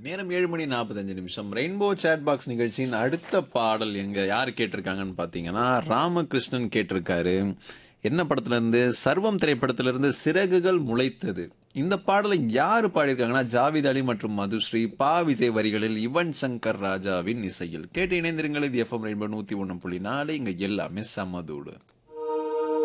நேரம் 7:45. Rainbow chat box நிகழ்ச்சியின் அடுத்த பாடல் யாரு கேட்டிருக்காங்கன்னு பாத்தீங்கன்னா ராமகிருஷ்ணன் கேட்டிருக்காரு. என்ன படத்துல இருந்து? சர்வம் திரைப்படத்திலிருந்து சிறகுகள் முளைத்தது. இந்த பாடலை யாரு பாடியிருக்காங்கன்னா ஜாவித் அலி மற்றும் மதுஸ்ரீ. பா விஜய் வரிகளில் யுவன் சங்கர் ராஜாவின் இசையில். கேட்டு இணைந்திருங்கள். இது எஃப்எம் ரெயின்போ 101.4. இங்க எல்லாமே சமதூடு.